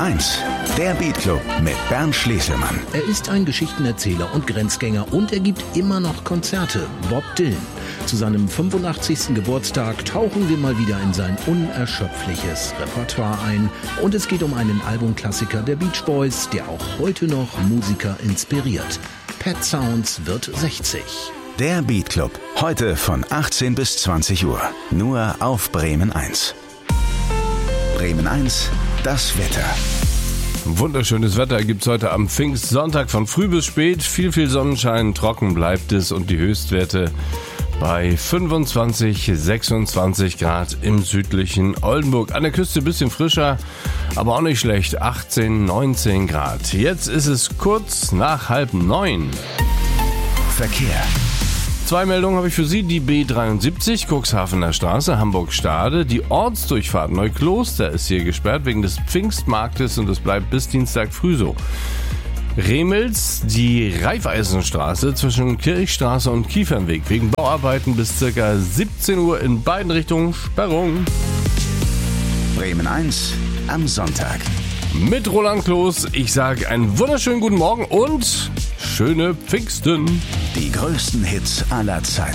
1, der Beat Club mit Bernd Schleselmann. Er ist ein Geschichtenerzähler und Grenzgänger und er gibt immer noch Konzerte. Bob Dylan. Zu seinem 85. Geburtstag tauchen wir mal wieder in sein unerschöpfliches Repertoire ein. Und es geht um einen Albumklassiker der Beach Boys, der auch heute noch Musiker inspiriert. Pet Sounds wird 60. Der Beat Club, heute von 18 bis 20 Uhr. Nur auf Bremen 1. Bremen 1, das Wetter. Wunderschönes Wetter gibt's heute am Pfingstsonntag von früh bis spät. Viel Sonnenschein, trocken bleibt es und die Höchstwerte bei 25, 26 Grad im südlichen Oldenburg. An der Küste ein bisschen frischer, aber auch nicht schlecht. 18, 19 Grad. Jetzt ist es kurz nach 8:30. Verkehr. 2 Meldungen habe ich für Sie. Die B73, Cuxhavener Straße, Hamburg-Stade. Die Ortsdurchfahrt Neukloster ist hier gesperrt wegen des Pfingstmarktes und es bleibt bis Dienstag früh so. Remels, die Raiffeisenstraße zwischen Kirchstraße und Kiefernweg wegen Bauarbeiten bis ca. 17 Uhr in beiden Richtungen Sperrung. Bremen 1 am Sonntag. Mit Roland Kloß, ich sage einen wunderschönen guten Morgen und schöne Pfingsten. Die größten Hits aller Zeiten.